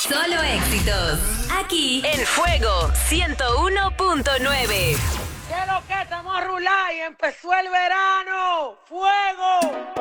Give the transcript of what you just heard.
Solo éxitos. Aquí en Fuego 101.9. ¿Qué es lo que estamos a rular y empezó el verano? ¡Fuego!